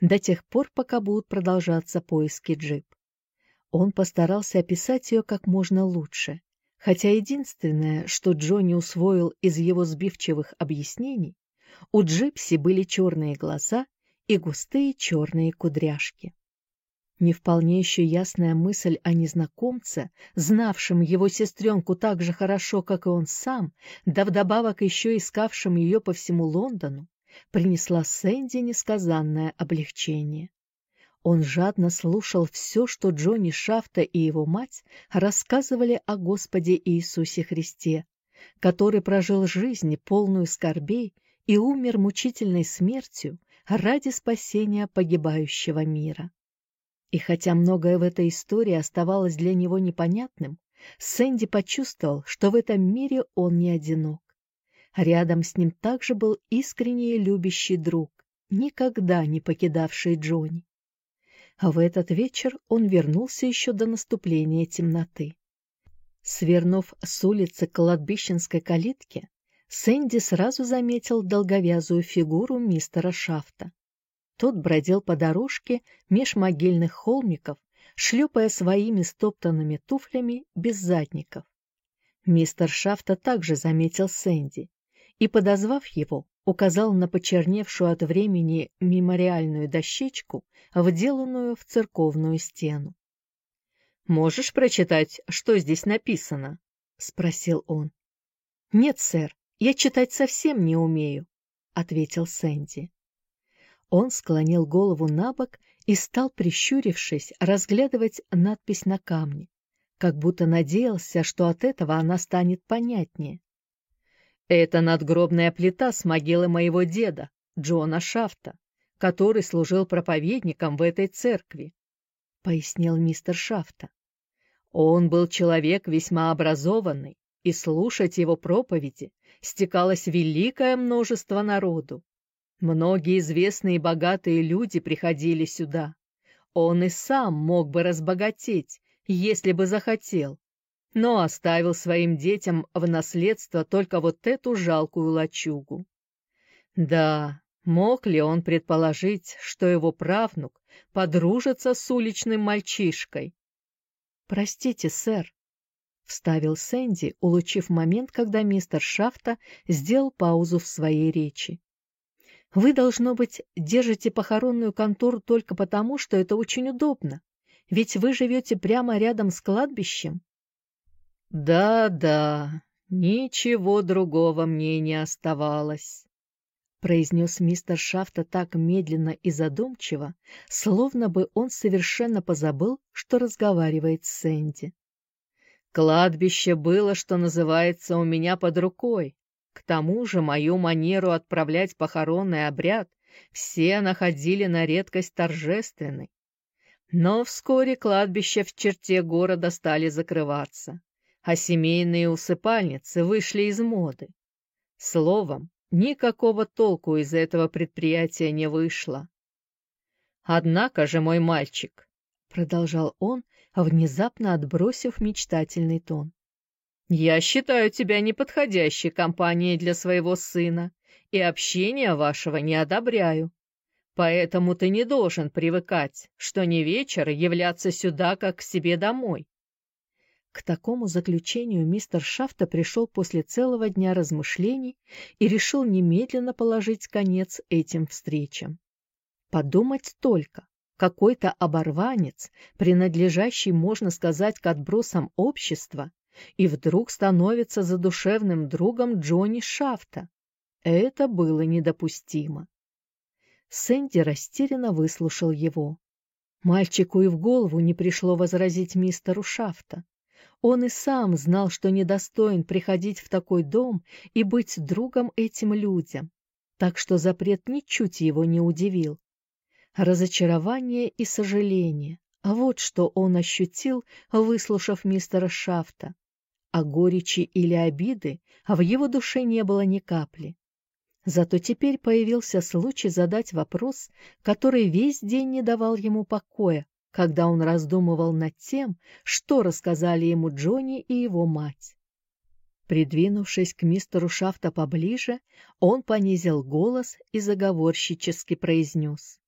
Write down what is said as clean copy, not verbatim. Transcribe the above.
до тех пор, пока будут продолжаться поиски Джип. Он постарался описать ее как можно лучше, хотя единственное, что Джонни усвоил из его сбивчивых объяснений, у Джипси были черные глаза и густые черные кудряшки. Не вполне еще ясная мысль о незнакомце, знавшем его сестренку так же хорошо, как и он сам, да вдобавок еще искавшем ее по всему Лондону, принесла Сэнди несказанное облегчение. Он жадно слушал все, что Джонни Шафта и его мать рассказывали о Господе Иисусе Христе, который прожил жизнь, полную скорбей, и умер мучительной смертью ради спасения погибающего мира. И хотя многое в этой истории оставалось для него непонятным, Сэнди почувствовал, что в этом мире он не одинок. Рядом с ним также был искренний и любящий друг, никогда не покидавший Джонни. А в этот вечер он вернулся еще до наступления темноты. Свернув с улицы к кладбищенской калитке, Сэнди сразу заметил долговязую фигуру мистера Шафта. Тот бродил по дорожке меж могильных холмиков, шлепая своими стоптанными туфлями без задников. Мистер Шафта также заметил Сэнди и, подозвав его, указал на почерневшую от времени мемориальную дощечку, вделанную в церковную стену. «Можешь прочитать, что здесь написано?» — спросил он. «Нет, сэр, я читать совсем не умею», — ответил Сэнди. Он склонил голову набок и стал, прищурившись, разглядывать надпись на камне, как будто надеялся, что от этого она станет понятнее. «Это надгробная плита с могилы моего деда, Джона Шафта, который служил проповедником в этой церкви», — пояснил мистер Шафта. «Он был человек весьма образованный, и слушать его проповеди стекалось великое множество народу. Многие известные и богатые люди приходили сюда. Он и сам мог бы разбогатеть, если бы захотел, но оставил своим детям в наследство только вот эту жалкую лачугу. Да, мог ли он предположить, что его правнук подружится с уличным мальчишкой?» «Простите, сэр», — вставил Сэнди, улучив момент, когда мистер Шафта сделал паузу в своей речи. «Вы, должно быть, держите похоронную контору только потому, что это очень удобно, ведь вы живете прямо рядом с кладбищем». «Да, ничего другого мне не оставалось», — произнес мистер Шафта так медленно и задумчиво, словно бы он совершенно позабыл, что разговаривает с Сэнди. «Кладбище было, что называется, у меня под рукой. К тому же мою манеру отправлять похоронный обряд все находили на редкость торжественной. Но вскоре кладбища в черте города стали закрываться, а семейные усыпальницы вышли из моды. Словом, никакого толку из этого предприятия не вышло. Однако же, мой мальчик, — продолжал он, внезапно отбросив мечтательный тон, — я считаю тебя неподходящей компанией для своего сына и общения вашего не одобряю. Поэтому ты не должен привыкать, что не вечер являться сюда, как к себе домой. К такому заключению мистер Шафта пришел после целого дня размышлений и решил немедленно положить конец этим встречам. Подумать только, какой-то оборванец, принадлежащий, можно сказать, к отбросам общества, и вдруг становится задушевным другом Джонни Шафта. Это было недопустимо. Сэнди растерянно выслушал его. Мальчику и в голову не пришло возразить мистеру Шафта. Он и сам знал, что недостоин приходить в такой дом и быть другом этим людям, так что запрет ничуть его не удивил. Разочарование и сожаление — вот что он ощутил, выслушав мистера Шафта. А горечи или обиды в его душе не было ни капли. Зато теперь появился случай задать вопрос, который весь день не давал ему покоя, когда он раздумывал над тем, что рассказали ему Джонни и его мать. Придвинувшись к мистеру Шафта поближе, он понизил голос и заговорщически произнес: